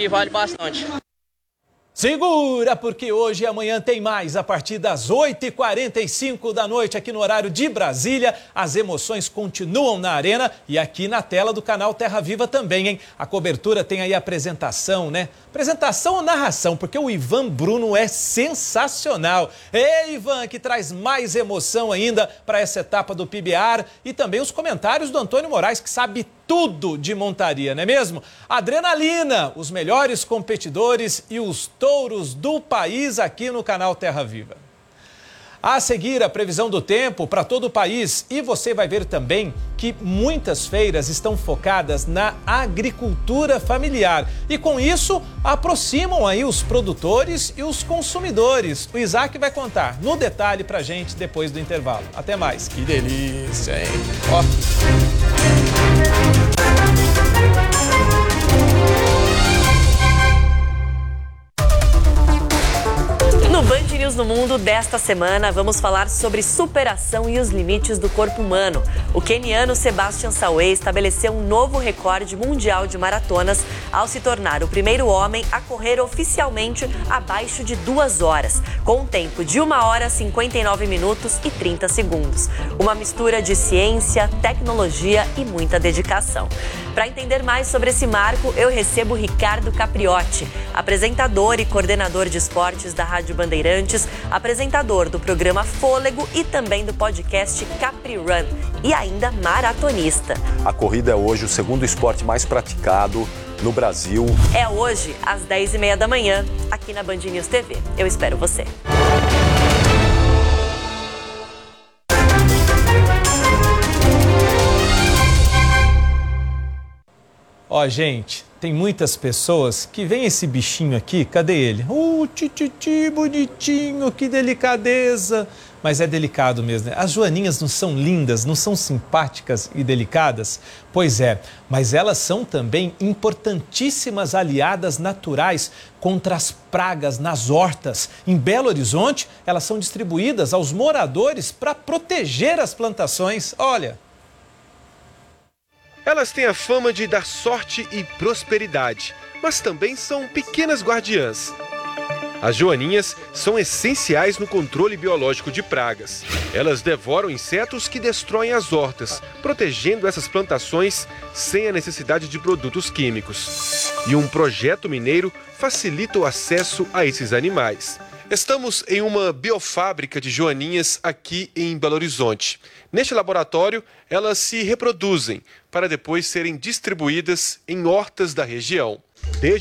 que vale bastante. Segura, porque hoje e amanhã tem mais. A partir das 8h45 da noite, aqui no horário de Brasília, as emoções continuam na arena e aqui na tela do canal Terra Viva também, hein? A cobertura tem aí a apresentação, né? Apresentação ou narração, porque o Ivan Bruno é sensacional. Ei, Ivan, que traz mais emoção ainda para essa etapa do PBR e também os comentários do Antônio Moraes, que sabe tudo de montaria, não é mesmo? Adrenalina, os melhores competidores e os touros do país aqui no canal Terra Viva. A seguir, a previsão do tempo para todo o país e você vai ver também que muitas feiras estão focadas na agricultura familiar e com isso aproximam aí os produtores e os consumidores. O Isaac vai contar no detalhe pra gente depois do intervalo. Até mais. Que delícia, hein? Ó. No Band News no Mundo desta semana, vamos falar sobre superação e os limites do corpo humano. O queniano Sebastian Sawe estabeleceu um novo recorde mundial de maratonas ao se tornar o primeiro homem a correr oficialmente abaixo de 2 horas, com um tempo de 1 hora, 59 minutos e 30 segundos. Uma mistura de ciência, tecnologia e muita dedicação. Para entender mais sobre esse marco, eu recebo Ricardo Capriotti, apresentador e coordenador de esportes da Rádio Bandeirantes, apresentador do programa Fôlego e também do podcast Capri Run e ainda maratonista. A corrida é hoje o segundo esporte mais praticado no Brasil. É hoje, às 10h30 da manhã, aqui na Band News TV. Eu espero você. Ó, gente, tem muitas pessoas que veem esse bichinho aqui, cadê ele? Tititi, bonitinho, que delicadeza. Mas é delicado mesmo, né? As joaninhas não são lindas, não são simpáticas e delicadas? Pois é, mas elas são também importantíssimas aliadas naturais contra as pragas nas hortas. Em Belo Horizonte, elas são distribuídas aos moradores para proteger as plantações. Olha. Elas têm a fama de dar sorte e prosperidade, mas também são pequenas guardiãs. As joaninhas são essenciais no controle biológico de pragas. Elas devoram insetos que destroem as hortas, protegendo essas plantações sem a necessidade de produtos químicos. E um projeto mineiro facilita o acesso a esses animais. Estamos em uma biofábrica de joaninhas aqui em Belo Horizonte. Neste laboratório, elas se reproduzem para depois serem distribuídas em hortas da região. Desde